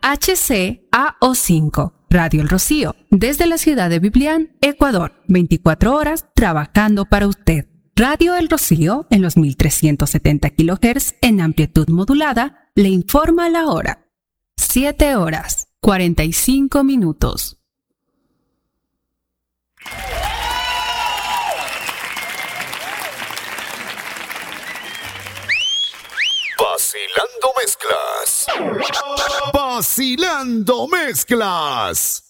HCAO5, Radio El Rocío, desde la ciudad de Biblián, Ecuador, 24 horas trabajando para usted. Radio El Rocío, en los 1370 kHz en amplitud modulada, le informa la hora. 7 horas, 45 minutos. Vacilando Mezclas. Vacilando Mezclas.